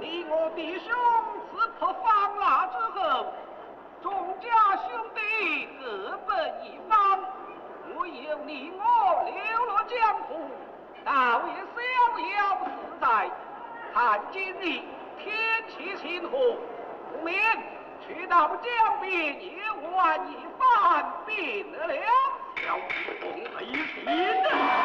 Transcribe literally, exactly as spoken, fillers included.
你我弟兄自破方腊之后，众家兄弟各奔一方，唯有你我流落江湖，倒也逍遥自在。看今日天气晴和，不免去到江边游玩一番，便得了。小子奉陪天。